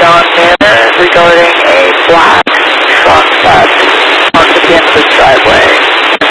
John Manor regarding a black truck that's parked at the end of this driveway.